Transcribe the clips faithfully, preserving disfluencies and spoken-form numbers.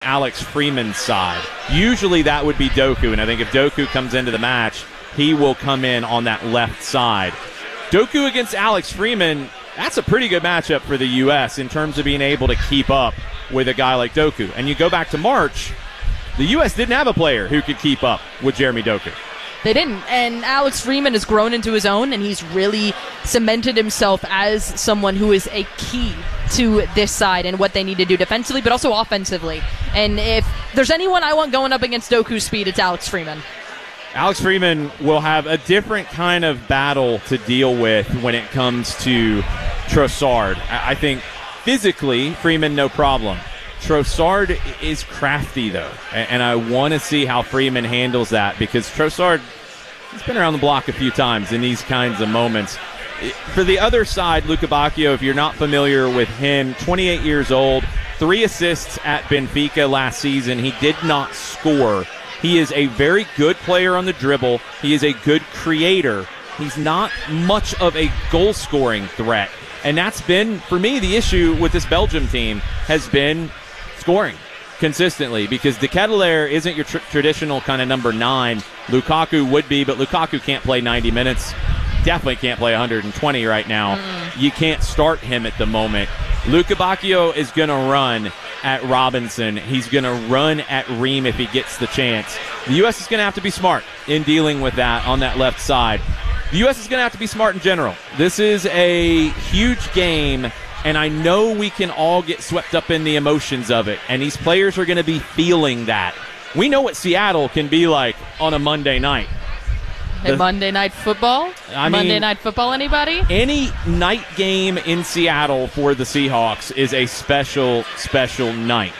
Alex Freeman's side. Usually that would be Doku, and I think if Doku comes into the match, he will come in on that left side. Doku against Alex Freeman, that's a pretty good matchup for the U S in terms of being able to keep up with a guy like Doku. And you go back to March, the U S didn't have a player who could keep up with Jeremy Doku. They didn't, and Alex Freeman has grown into his own, and he's really cemented himself as someone who is a key to this side and what they need to do defensively, but also offensively. And if there's anyone I want going up against Doku's speed, it's Alex Freeman. Alex Freeman will have a different kind of battle to deal with when it comes to Trossard. I think physically, Freeman, no problem. Trossard is crafty, though, and I want to see how Freeman handles that, because Trossard, he's been around the block a few times in these kinds of moments. For the other side, Luca Bacchio, if you're not familiar with him, twenty-eight years old, three assists at Benfica last season. He did not score. He is a very good player on the dribble. He is a good creator. He's not much of a goal-scoring threat, and that's been, for me, the issue with this Belgium team has been scoring consistently, because De Ketelaere isn't your tr- traditional kind of number nine. Lukaku would be, but Lukaku can't play ninety minutes. Definitely can't play one hundred twenty right now. Mm. You can't start him at the moment. Luca Bacchio is going to run at Robinson. He's going to run at Ream if he gets the chance. The U S is going to have to be smart in dealing with that on that left side. The U S is going to have to be smart in general. This is a huge game, and I know we can all get swept up in the emotions of it, and these players are going to be feeling that. We know what Seattle can be like on a Monday night. The, Monday Night Football? I mean, Monday Night Football, anybody? Any night game in Seattle for the Seahawks is a special, special night.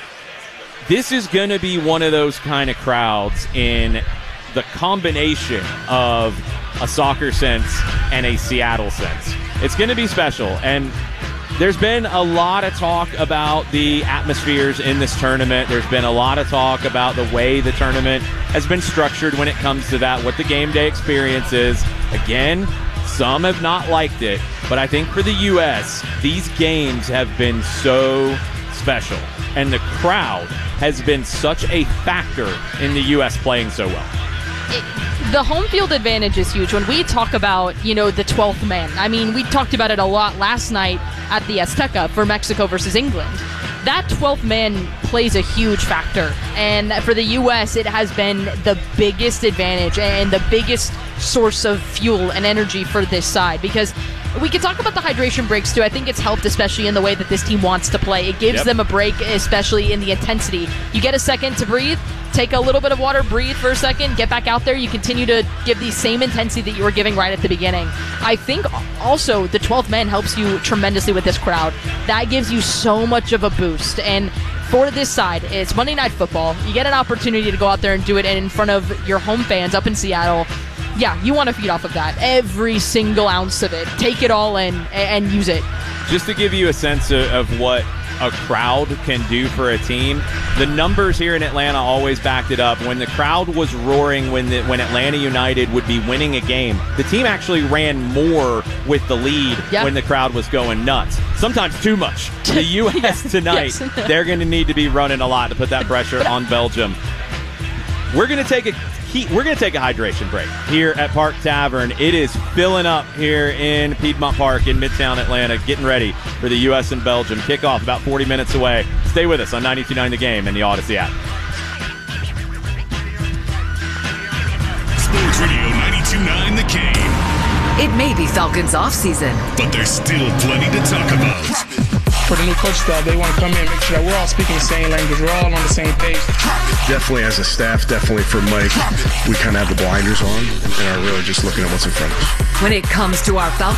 This is going to be one of those kind of crowds in the combination of a soccer sense and a Seattle sense. It's going to be special, and there's been a lot of talk about the atmospheres in this tournament. There's been a lot of talk about the way the tournament has been structured when it comes to that, what the game day experience is. Again, some have not liked it, but I think for the U S, these games have been so special, and the crowd has been such a factor in the U S playing so well. It, the home field advantage is huge. When we talk about, you know, the twelfth man, I mean, we talked about it a lot last night at the Azteca for Mexico versus England. That twelfth man plays a huge factor, and for the U S, it has been the biggest advantage and the biggest source of fuel and energy for this side, because we can talk about the hydration breaks too. I think it's helped, especially in the way that this team wants to play. It gives yep. them a break, especially in the intensity. You get a second to breathe, take a little bit of water, breathe for a second, get back out there. You continue to give the same intensity that you were giving right at the beginning. I think also the twelfth man helps you tremendously with this crowd. That gives you so much of a boost. And for this side, it's Monday Night Football. You get an opportunity to go out there and do it in front of your home fans up in Seattle. Yeah, you want to feed off of that. Every single ounce of it. Take it all in and, and use it. Just to give you a sense of, of what a crowd can do for a team, the numbers here in Atlanta always backed it up. When the crowd was roaring when the, when Atlanta United would be winning a game, the team actually ran more with the lead yep. when the crowd was going nuts. Sometimes too much. The U S yes, tonight, yes. they're going to need to be running a lot to put that pressure on Belgium. We're going to take a We're going to take a hydration break here at Park Tavern. It is filling up here in Piedmont Park in Midtown Atlanta, getting ready for the U S and Belgium kickoff about forty minutes away. Stay with us on ninety-two point nine The Game and the Odyssey app. Sports Radio ninety-two point nine The Game. It may be Falcons off season, but there's still plenty to talk about. For the new coach staff, they want to come in and make sure that we're all speaking the same language. We're all on the same page. Definitely as a staff, definitely for Mike, we kind of have the blinders on and are really just looking at what's in front of us. When it comes to our Falcons